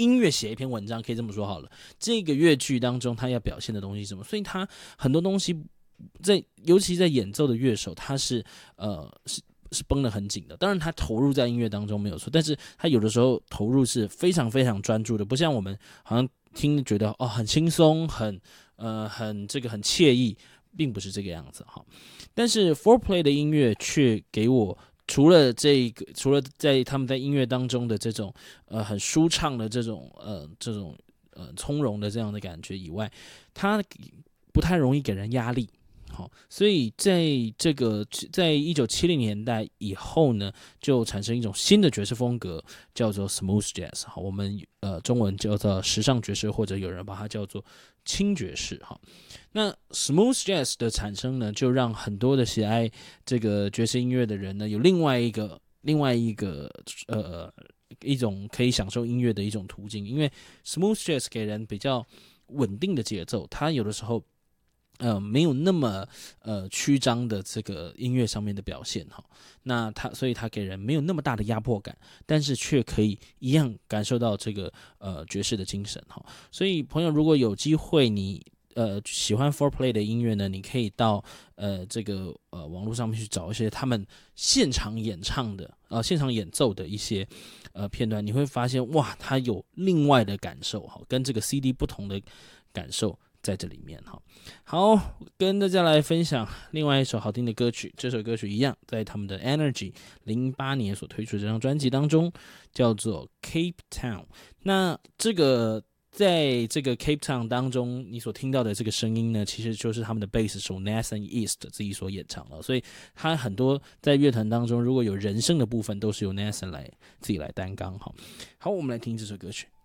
音乐写一篇文章，可以这么说好了。这个乐剧当中，他要表现的东西是什么？所以他很多东西尤其在演奏的乐手，他是绷得很紧的。当然，他投入在音乐当中没有错，但是他有的时候投入是非常非常专注的，不像我们好像听觉得很轻松，很这个很惬意，并不是这个样子哈。但是 Fourplay 的音乐却给我。除了在他们在音乐当中的这种很舒畅的这种从容的这样的感觉以外，它不太容易给人压力。好，所以在1970年代以后呢，就产生一种新的爵士风格，叫做 smooth jazz。好，我们中文叫做时尚爵士，或者有人把它叫做轻爵士。好，那 smooth jazz 的产生呢，就让很多的喜爱这个爵士音乐的人呢，有另外一个一种可以享受音乐的一种途径，因为 smooth jazz 给人比较稳定的节奏，它有的时候没有那么曲张的这个音乐上面的表现哈，所以它给人没有那么大的压迫感，但是却可以一样感受到这个爵士的精神哈。所以朋友如果有机会你喜欢 Fourplay 的音乐呢，你可以到这个网络上面去找一些他们现场演唱的现场演奏的一些片段，你会发现哇，它有另外的感受哈，跟这个 CD 不同的感受在这里面哈。好，跟大家来分享另外一首好听的歌曲，这首歌曲一样在他们的 Energy 08年所推出的这张专辑当中，叫做 Cape Town。那这个在这个 Cape Town 当中，你所听到的这个声音呢，其实就是他们的贝斯手 Nathan East 自己所演唱的，所以他很多在乐团当中如果有人声的部分，都是由 Nathan 自己来担纲。好，我们来听这首歌曲。